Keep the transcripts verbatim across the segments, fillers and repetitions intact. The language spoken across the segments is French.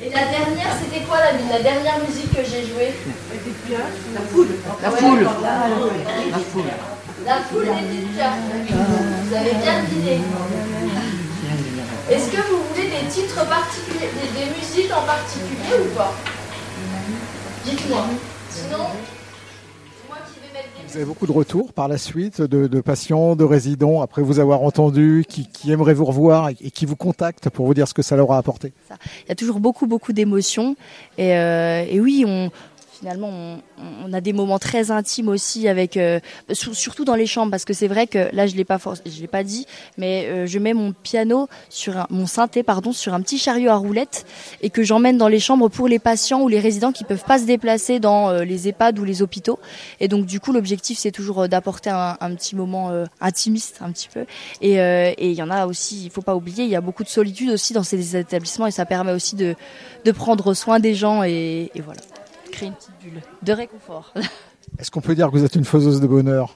Et la dernière, c'était quoi la, la dernière musique que j'ai jouée? La foule. La Ouais, foule. la, La foule. la foule d'Edith Piaf. Vous avez bien deviné. Est-ce que vous voulez des titres particuliers, des, des musiques en particulier ou pas? Dites-moi. Sinon, c'est moi qui vais mettre des... Vous avez beaucoup de retours par la suite de, de patients, de résidents, après vous avoir entendu, qui, qui aimeraient vous revoir et, et qui vous contactent pour vous dire ce que ça leur a apporté. Il y a toujours beaucoup, beaucoup d'émotions. Et, euh, et oui, on... Finalement, on, on a des moments très intimes aussi, avec euh, surtout dans les chambres, parce que c'est vrai que là, je l'ai pas, je l'ai pas dit, mais euh, je mets mon piano sur un, mon synthé, pardon, sur un petit chariot à roulettes et que j'emmène dans les chambres pour les patients ou les résidents qui peuvent pas se déplacer dans euh, les EHPAD ou les hôpitaux. Et donc, du coup, l'objectif, c'est toujours euh, d'apporter un, un petit moment euh, intimiste, un petit peu. Et euh, et il y en a aussi, il faut pas oublier, il y a beaucoup de solitude aussi dans ces établissements et ça permet aussi de de prendre soin des gens et, et voilà. Créer une petite bulle de réconfort. Est-ce qu'on peut dire que vous êtes une faiseuse de bonheur?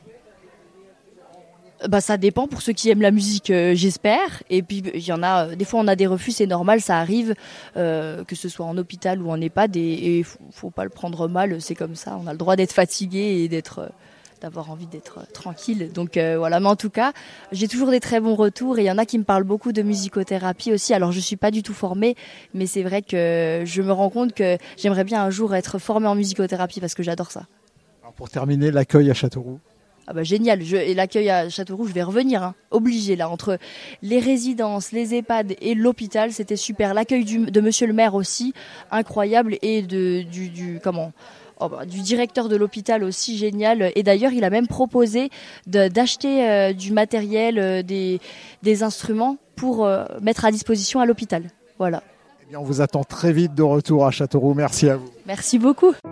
Bah ça dépend pour ceux qui aiment la musique, euh, j'espère. Et puis il y en a, euh, des fois on a des refus, c'est normal, ça arrive, euh, que ce soit en hôpital ou en EHPAD, et, et faut, faut pas le prendre mal, c'est comme ça. On a le droit d'être fatigué et d'être, euh, d'avoir envie d'être euh, tranquille. Donc euh, voilà. Mais en tout cas, j'ai toujours des très bons retours et il y en a qui me parlent beaucoup de musicothérapie aussi. Alors je suis pas du tout formée, mais c'est vrai que je me rends compte que j'aimerais bien un jour être formée en musicothérapie parce que j'adore ça. Alors pour terminer, l'accueil à Châteauroux. Ah bah génial, je, et l'accueil à Châteauroux, je vais revenir, hein. Obligé là, entre les résidences, les EHPAD et l'hôpital, c'était super. L'accueil du, de Monsieur le maire aussi, incroyable, et de du, du comment oh bah, du directeur de l'hôpital aussi, génial. Et d'ailleurs, il a même proposé de, d'acheter euh, du matériel, euh, des, des instruments pour euh, mettre à disposition à l'hôpital. Voilà. Eh bien, on vous attend très vite de retour à Châteauroux. Merci à vous. Merci beaucoup.